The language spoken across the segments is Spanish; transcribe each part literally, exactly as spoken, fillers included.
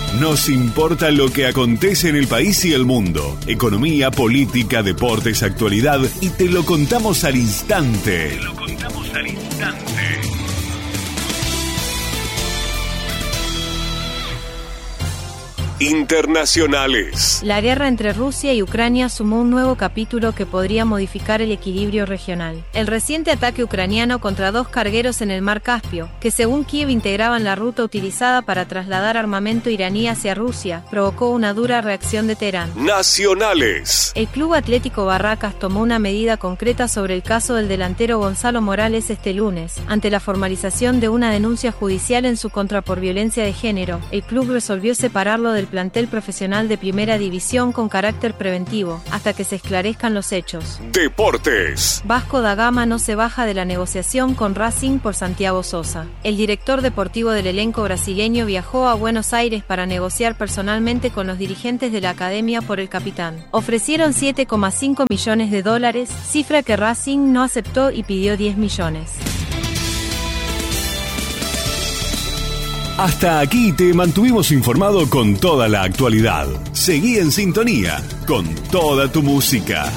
Nos importa lo que acontece en el país y el mundo. Economía, política, deportes, actualidad. Y te lo contamos al instante. Te lo contamos al instante. Internacionales. La guerra entre Rusia y Ucrania sumó un nuevo capítulo que podría modificar el equilibrio regional. El reciente ataque ucraniano contra dos cargueros en el mar Caspio, que según Kiev integraban la ruta utilizada para trasladar armamento iraní hacia Rusia, provocó una dura reacción de Teherán. Nacionales. El Club Atlético Barracas tomó una medida concreta sobre el caso del delantero Gonzalo Morales este lunes, ante la formalización de una denuncia judicial en su contra por violencia de género. El club resolvió separarlo del plantel profesional de Primera División con carácter preventivo, hasta que se esclarezcan los hechos. Deportes. Vasco da Gama no se baja de la negociación con Racing por Santiago Sosa. El director deportivo del elenco brasileño viajó a Buenos Aires para negociar personalmente con los dirigentes de la academia por el capitán. Ofrecieron siete coma cinco millones de dólares, cifra que Racing no aceptó y pidió diez millones. Hasta aquí te mantuvimos informado con toda la actualidad. Seguí en sintonía con toda tu música.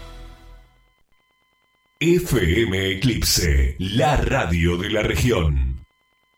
F M Eclipse, la radio de la región.